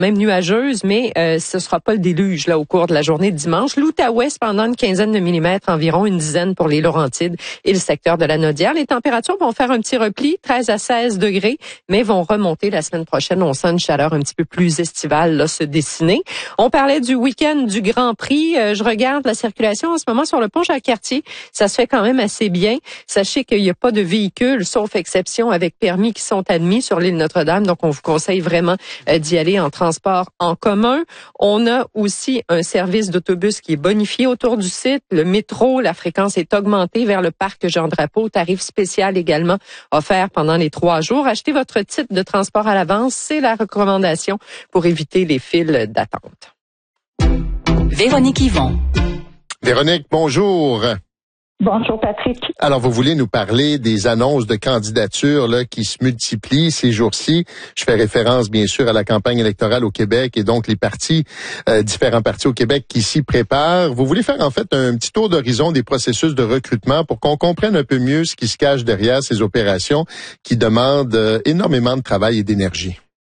même nuageuse, mais ce sera pas le déluge là au cours de la journée de dimanche. L'Outaouais, pendant une quinzaine de millimètres, environ une dizaine pour les Laurentides et le secteur de la Naudière. Les températures vont faire un petit repli, 13 à 16 degrés, mais vont remonter la semaine prochaine. On sent une chaleur un petit peu plus estivale là se dessiner. On parlait du week-end du Grand Prix. Je regarde la circulation en ce moment sur le pont Jacques-Cartier. Ça se fait quand même assez bien. Sachez qu'il n'y a pas de véhicules, sauf exception, avec permis qui sont admis sur l'île Notre-Dame. Donc, on vous conseille vraiment d'y aller en transport en commun. On a aussi un service d'autobus qui est bonifié autour du site. Le métro, la fréquence est augmentée vers le parc Jean-Drapeau. Tarif spécial également offert pendant les 3 jours. Achetez votre titre de transport à l'avance. C'est la recommandation pour éviter les files d'attente. Véronique Yvon. Véronique, bonjour. Bonjour Patrick. Alors, vous voulez nous parler des annonces de candidatures là qui se multiplient ces jours-ci. Je fais référence, bien sûr, à la campagne électorale au Québec et donc les partis, différents partis au Québec qui s'y préparent. Vous voulez faire en fait un petit tour d'horizon des processus de recrutement pour qu'on comprenne un peu mieux ce qui se cache derrière ces opérations qui demandent énormément de travail et d'énergie.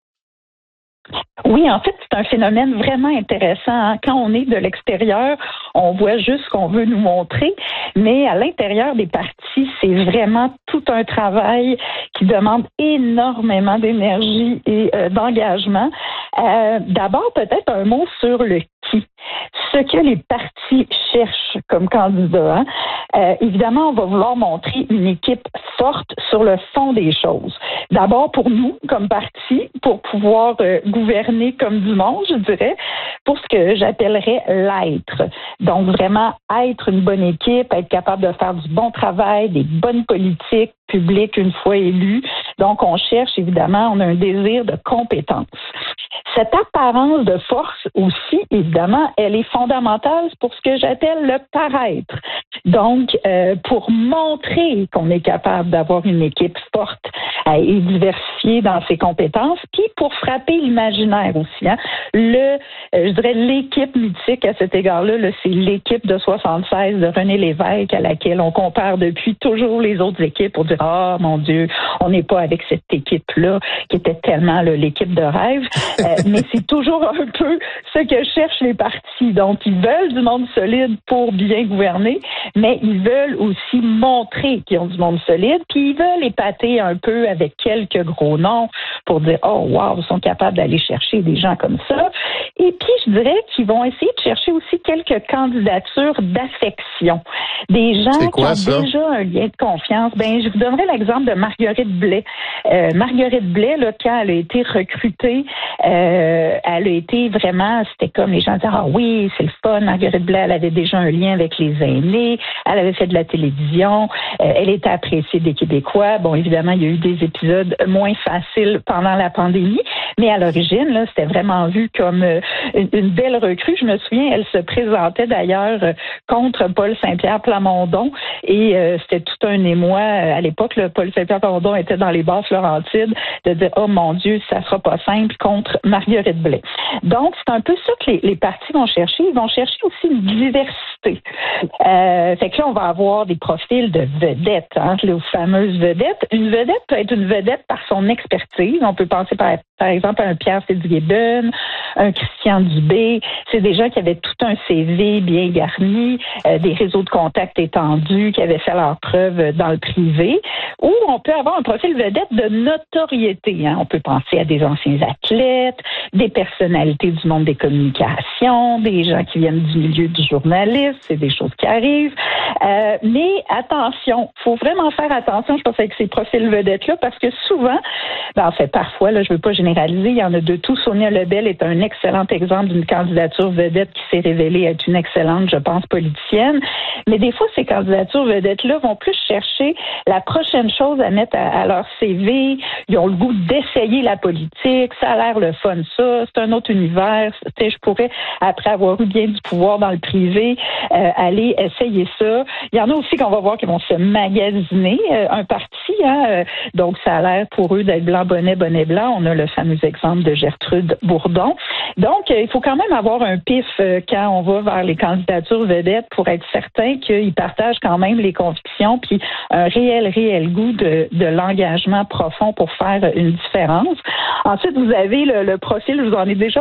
Oui, en fait, c'est un phénomène vraiment intéressant. Hein. Quand on est de l'extérieur, on voit juste ce qu'on veut nous montrer, mais à l'intérieur des partis, c'est vraiment tout un travail qui demande énormément d'énergie et d'engagement. D'abord, peut-être un mot sur le qui. Ce que les partis cherchent comme candidats. Évidemment, on va vouloir montrer une équipe forte sur le fond des choses. D'abord pour nous, comme parti, pour pouvoir gouverner comme du monde, je dirais, pour ce que j'appellerais l'être. Donc, vraiment être une bonne équipe, être capable de faire du bon travail, des bonnes politiques publiques une fois élues. Donc, on cherche, évidemment, on a un désir de compétence. Cette apparence de force aussi, évidemment, elle est fondamentale pour ce que j'appelle le paraître. Donc, pour montrer qu'on est capable d'avoir une équipe forte et diversifiée dans ses compétences, puis pour frapper l'imaginaire aussi. Hein. Je dirais l'équipe mythique à cet égard-là, c'est l'équipe de 76 de René Lévesque à laquelle on compare depuis toujours les autres équipes pour dire « Ah, mon Dieu, on n'est pas avec cette équipe-là qui était tellement l'équipe de rêve. » Mais c'est toujours un peu ce que cherchent les partis. Donc, ils veulent du monde solide pour bien gouverner, mais ils veulent aussi montrer qu'ils ont du monde solide, puis ils veulent épater un peu avec quelques gros noms pour dire « Oh, wow, ils sont capables d'aller chercher des gens comme ça. » Et puis, je dirais qu'ils vont essayer de chercher aussi quelques candidatures d'affection. Des gens qui ont déjà un lien de confiance. Je vous donnerai l'exemple de Marguerite Blais. Marguerite Blais, là, quand elle a été recrutée, elle a été vraiment, c'était comme les gens disaient, ah oui, c'est le fun, Marguerite Blais, elle avait déjà un lien avec les aînés, elle avait fait de la télévision, elle était appréciée des Québécois. Bon, évidemment, il y a eu des épisodes moins faciles pendant la pandémie, mais à l'origine, là, c'était vraiment vu comme une belle recrue. Je me souviens, elle se présentait d'ailleurs contre Paul Saint-Pierre Plamondon et c'était tout un émoi. À l'époque, Paul Saint-Pierre Plamondon était dans les Basses-Laurentides de dire, oh mon Dieu, ça sera pas simple contre Marguerite Blais. Donc, c'est un peu ça que les partis vont chercher. Ils vont chercher aussi une diversité. Fait que là, on va avoir des profils de vedettes, hein, les fameuses vedettes. Une vedette peut être une vedette par son expertise. On peut penser par exemple à un Pierre Fitzgibbon, un Christian Dubé. C'est des gens qui avaient tout un CV bien garni, des réseaux de contacts étendus, qui avaient fait leur preuve dans le privé. Ou on peut avoir un profil vedette de notoriété. Hein. On peut penser à des anciens athlètes, des personnalités du monde des communications, des gens qui viennent du milieu du journalisme. C'est des choses qui arrivent. Mais attention, faut vraiment faire attention, je pense, avec ces profils vedettes-là, parce que souvent, parfois, là, je veux pas généraliser, il y en a de tout. Sonia Lebel est un excellent exemple d'une candidature vedette qui s'est révélée être une excellente, je pense, politicienne. Mais des fois, ces candidatures vedettes-là vont plus chercher la prochaine chose à mettre à leur CV. Ils ont le goût d'essayer la politique. Ça a l'air le fun, ça. C'est un autre univers. Je pourrais, après avoir eu bien du pouvoir dans le privé, aller essayer ça. Il y en a aussi qu'on va voir qui vont se magasiner un parti. Hein, donc, ça a l'air pour eux d'être blanc, bonnet blanc. On a le fameux exemple de Gertrude Bourdon. Donc, il faut quand même avoir un pif quand on va vers les candidatures vedettes pour être certain qu'ils partagent quand même les convictions puis un réel goût de l'engagement profond pour faire une différence. Ensuite, vous avez le profil, je vous en ai déjà